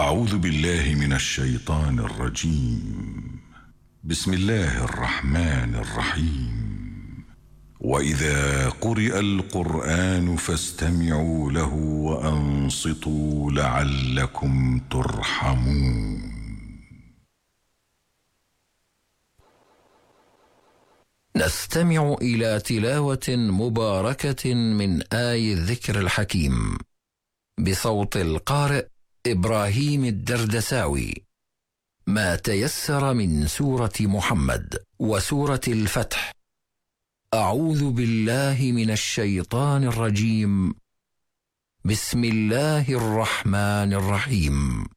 أعوذ بالله من الشيطان الرجيم. بسم الله الرحمن الرحيم. وإذا قرئ القرآن فاستمعوا له وأنصتوا لعلكم ترحمون. نستمع إلى تلاوة مباركة من آي الذكر الحكيم بصوت القارئ إبراهيم الدردساوي. ما تيسر من سورة محمد وسورة الفتح. أعوذ بالله من الشيطان الرجيم. بسم الله الرحمن الرحيم.